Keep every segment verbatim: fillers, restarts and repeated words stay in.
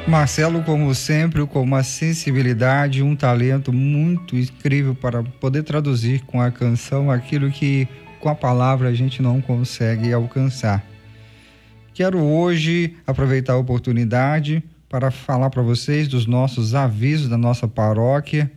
Marcelo, como sempre, com uma sensibilidade, um talento muito incrível para poder traduzir com a canção aquilo que com a palavra a gente não consegue alcançar. Quero hoje aproveitar a oportunidade para falar para vocês dos nossos avisos da nossa paróquia.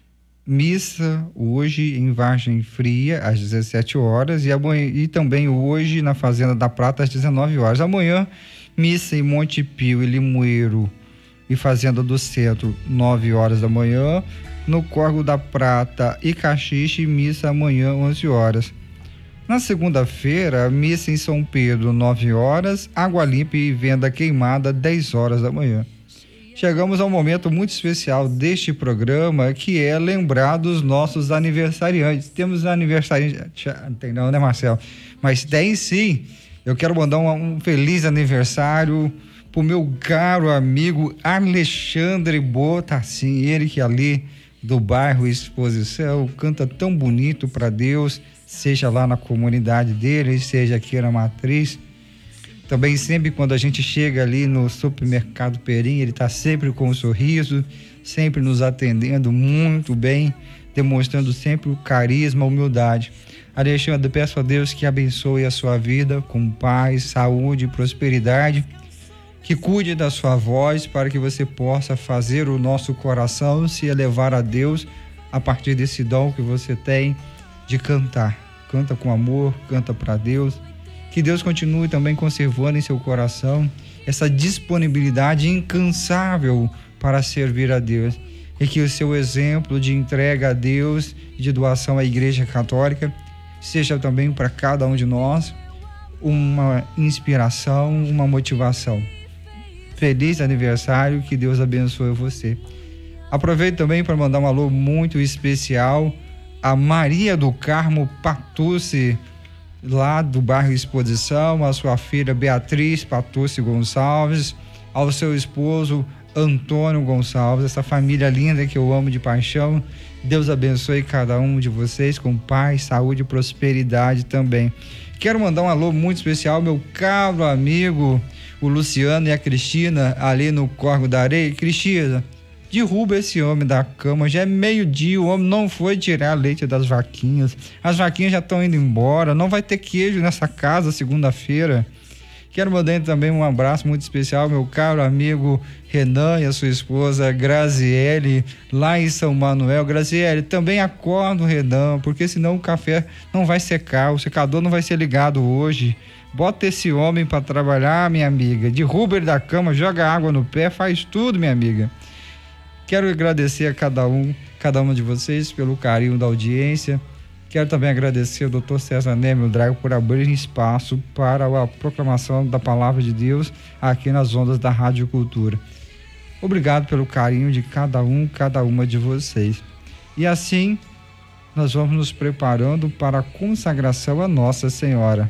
Missa hoje em Vargem Fria às dezessete horas e, amanhã, e também hoje na Fazenda da Prata às dezenove horas. Amanhã, missa em Monte Pio e Limoeiro e Fazenda do Centro, nove horas da manhã. No Córrego da Prata e Caxixe, missa amanhã, onze horas. Na segunda-feira, missa em São Pedro, nove horas, Água Limpa e Venda Queimada, dez horas da manhã. Chegamos a um momento muito especial deste programa, que é lembrar dos nossos aniversariantes. Temos aniversariantes, não tem não, né, Marcelo? Mas tem sim. Eu quero mandar um, um feliz aniversário pro meu caro amigo Alexandre Botassin, ele que ali do bairro Exposição canta tão bonito para Deus, seja lá na comunidade dele, seja aqui na Matriz. Também sempre quando a gente chega ali no supermercado Perim, ele está sempre com um sorriso, sempre nos atendendo muito bem, demonstrando sempre o carisma, a humildade. Alexandre, peço a Deus que abençoe a sua vida com paz, saúde e prosperidade, que cuide da sua voz para que você possa fazer o nosso coração se elevar a Deus a partir desse dom que você tem de cantar. Canta com amor, canta para Deus. Que Deus continue também conservando em seu coração essa disponibilidade incansável para servir a Deus. E que o seu exemplo de entrega a Deus e de doação à Igreja Católica seja também para cada um de nós uma inspiração, uma motivação. Feliz aniversário, que Deus abençoe você. Aproveito também para mandar um alô muito especial a Maria do Carmo Patucci, lá do bairro Exposição, a sua filha Beatriz Patucci Gonçalves, ao seu esposo Antônio Gonçalves, essa família linda que eu amo de paixão. Deus abençoe cada um de vocês com paz, saúde e prosperidade também. Quero mandar um alô muito especial ao meu caro amigo, o Luciano e a Cristina, ali no Córrego da Areia. Cristina, derruba esse homem da cama, já é meio-dia, o homem não foi tirar leite das vaquinhas, as vaquinhas já estão indo embora, não vai ter queijo nessa casa segunda-feira. Quero mandar também um abraço muito especial ao meu caro amigo Renan e a sua esposa Graziele, lá em São Manuel. Graziele, também acorda o Renan, porque senão o café não vai secar, o secador não vai ser ligado hoje. Bota esse homem para trabalhar, minha amiga, derruba ele da cama, joga água no pé, faz tudo, minha amiga. Quero agradecer a cada um, cada uma de vocês pelo carinho da audiência. Quero também agradecer ao doutor César Neme Drago por abrir espaço para a proclamação da palavra de Deus aqui nas ondas da Rádio Cultura. Obrigado pelo carinho de cada um, cada uma de vocês. E assim, nós vamos nos preparando para a consagração a Nossa Senhora.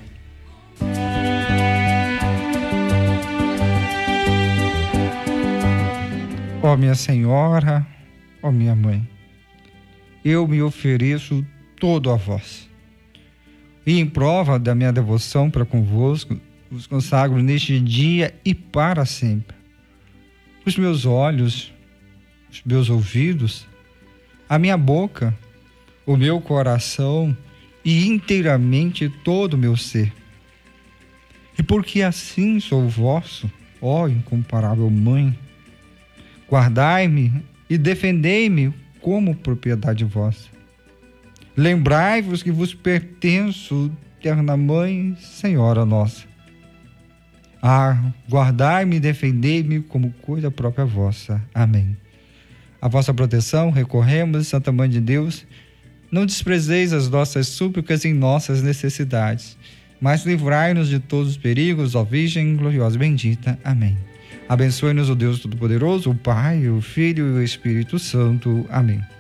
Ó minha Senhora, ó minha Mãe, eu me ofereço todo a vós. E em prova da minha devoção para convosco, vos consagro neste dia e para sempre os meus olhos, os meus ouvidos, a minha boca, o meu coração e inteiramente todo o meu ser. E porque assim sou vosso, ó incomparável Mãe, guardai-me e defendei-me como propriedade vossa. Lembrai-vos que vos pertenço, terna Mãe, Senhora nossa. Ah, guardai-me e defendei-me como coisa própria vossa. Amém. A vossa proteção recorremos, Santa Mãe de Deus. Não desprezeis as nossas súplicas em nossas necessidades, mas livrai-nos de todos os perigos, ó Virgem gloriosa e bendita. Amém. Abençoe-nos o Deus Todo-Poderoso, o Pai, o Filho e o Espírito Santo. Amém.